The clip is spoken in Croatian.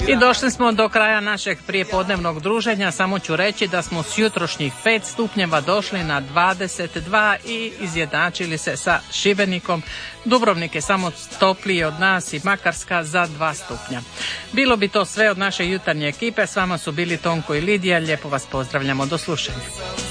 I došli smo do kraja našeg prijepodnevnog druženja. Samo ću reći da smo s jutrošnjih 5 stupnjeva došli na 22 i izjednačili se sa Šibenikom. Dubrovnik je samo topliji od nas i Makarska za 2 stupnja. Bilo bi to sve od naše jutarnje ekipe. S vama su bili Tonko i Lidija. Lijepo vas pozdravljamo. Do slušanja.